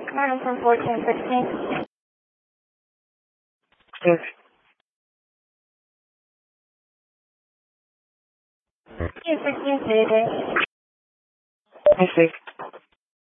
confirm from 1416. Yes. 216 JJ. I see.